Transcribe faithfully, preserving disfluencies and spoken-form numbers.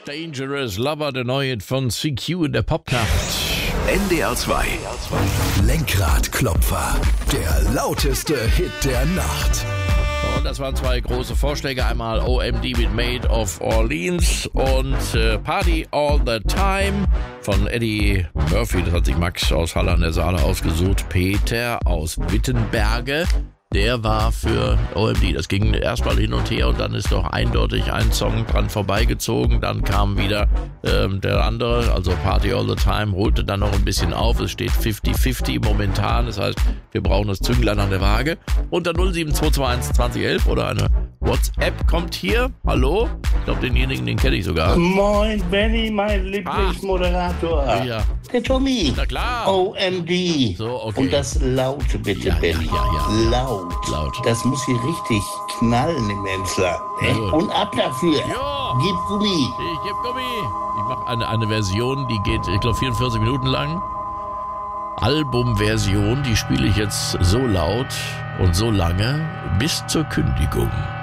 Dangerous Lover, der neue von C Q in der Popnacht. N D R zwei. Lenkradklopfer. Der lauteste Hit der Nacht. Und das waren zwei große Vorschläge. Einmal O M D mit Maid of Orleans und äh, Party All the Time von Eddie Murphy. Das hat sich Max aus Halle an der Saale ausgesucht. Peter aus Wittenberge. Der war für O M D. Das ging erstmal hin und her und dann ist doch eindeutig ein Song dran vorbeigezogen. Dann kam wieder ähm, der andere, also Party All the Time, holte dann noch ein bisschen auf. Es steht fünfzig fünfzig momentan. Das heißt, wir brauchen das Zünglein an der Waage. Unter null sieben zwei zwei eins zwanzig elf oder eine WhatsApp kommt hier. Hallo? Ich glaube, denjenigen, den kenne ich sogar. Moin, Benny, mein Lieblingsmoderator. Ah, ja. Der Tommy. Na klar. O M D. So, okay. Und das Laute bitte, Ja, ja, Benny. ja, ja. Laut. Laut. Das muss hier richtig knallen im Emsland. Na gut. Und ab dafür. Ja. Gib Gummi. Ich geb Gummi. Ich mache eine, eine Version, die geht, ich glaube, vierundvierzig Minuten lang. Albumversion, die spiele ich jetzt so laut und so lange bis zur Kündigung.